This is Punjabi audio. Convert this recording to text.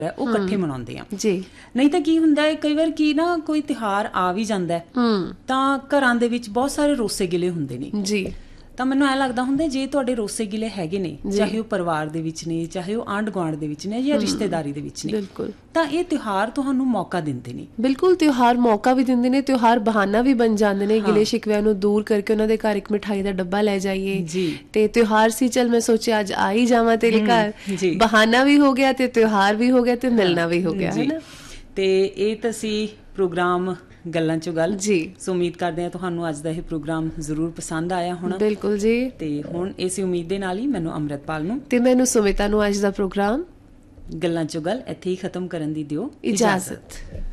ਉਹ ਇਕੱਠੇ ਮਨਾਉਂਦੇ ਆ ਜੀ। ਨਹੀਂ ਤਾਂ ਕੀ ਹੁੰਦਾ ਹੈ ਕਈ ਵਾਰ ਕੀ ਨਾ ਕੋਈ ਤਿਉਹਾਰ ਆ ਵੀ ਜਾਂਦਾ ਤਾਂ ਘਰਾਂ ਦੇ ਵਿੱਚ ਬਹੁਤ ਸਾਰੇ ਰੋਸੇ ਗਿਲੇ ਹੁੰਦੇ ਨੇ ਜੀ। ਤਾਂ ਮੈਨੂੰ ਐਂ ਲੱਗਦਾ ਹੁੰਦਾ ਜੇ ਤੁਹਾਡੇ ਰੋਸੇ ਗਿਲੇ ਹੈਗੇ ਨੇ ਚਾਹੇ ਉਹ ਪਰਿਵਾਰ ਦੇ ਵਿੱਚ ਨੇ ਚਾਹੇ ਉਹ ਆਂਢ ਗੁਆਂਢ ਦੇ ਵਿੱਚ ਨੇ ਜਾਂ ਰਿਸ਼ਤੇਦਾਰੀ ਦੇ ਵਿੱਚ ਨੇ ਬਿਲਕੁਲ ਤਾਂ ਇਹ ਤਿਉਹਾਰ ਤੁਹਾਨੂੰ ਮੌਕਾ ਦਿੰਦੇ ਨੇ। ਬਿਲਕੁਲ ਤਿਉਹਾਰ ਮੌਕਾ ਵੀ ਦਿੰਦੇ ਨੇ, ਤਿਉਹਾਰ ਬਹਾਨਾ ਵੀ ਬਣ ਜਾਂਦੇ ਨੇ ਗਿਲੇ ਸ਼ਿਕਵਿਆਂ ਨੂੰ ਦੂਰ ਕਰਕੇ ਉਹਨਾਂ ਦੇ ਘਰ ਇੱਕ ਮਿਠਾਈ ਦਾ ਡੱਬਾ ਲੈ ਜਾਈਏ ਤੇ ਤਿਉਹਾਰ ਸੀ ਚੱਲ ਮੈਂ ਸੋਚਿਆ ਅੱਜ ਆ ਹੀ ਜਾਵਾਂ ਤੇਰੇ ਘਰ, ਬਹਾਨਾ ਵੀ ਹੋ ਗਿਆ ਤੇ ਤਿਉਹਾਰ ਵੀ ਹੋ ਗਿਆ ਤੇ ਮਿਲਣਾ ਵੀ ਹੋ ਗਿਆ ਹੈ ਨਾ। ਤੇ ਇਹ ਤਾਂ ਸੀ ਪ੍ਰੋਗਰਾਮ ਗੱਲਾਂ ਚੋਂ ਗੱਲ ਜੀ। ਸੋ ਉਮੀਦ ਕਰਦੇ ਹਾਂ ਤੁਹਾਨੂੰ ਅੱਜ ਦਾ ਇਹ ਪ੍ਰੋਗਰਾਮ ਜ਼ਰੂਰ ਪਸੰਦ ਆਇਆ ਹੋਣਾ। ਬਿਲਕੁਲ ਜੀ। ਤੇ ਹੁਣ ਇਸੇ ਉਮੀਦ ਦੇ ਨਾਲ ਹੀ ਮੈਨੂੰ ਅੰਮ੍ਰਿਤਪਾਲ ਨੂੰ ਤੇ ਮੈਨੂੰ ਸੁਮਿਤਾ ਨੂੰ ਅੱਜ ਦਾ ਪ੍ਰੋਗਰਾਮ ਗੱਲਾਂ ਚੋਂ ਗੱਲ ਇੱਥੇ ਹੀ ਖਤਮ ਕਰਨ ਦੀ ਦਿਓ ਇਜਾਜ਼ਤ।